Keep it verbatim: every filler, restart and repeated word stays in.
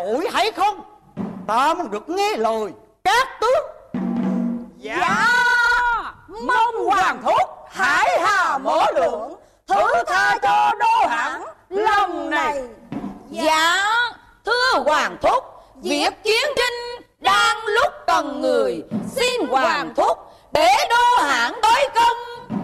tội hay không? Ta muốn được nghe lời các tướng. Dạ, dạ. Mong hoàng thúc hải hà mở lượng, thứ tha cho đô hãng lần này. Dạ thưa hoàng thúc, việc chiến tranh đang lúc cần người, xin hoàng thúc để đô hãng đối công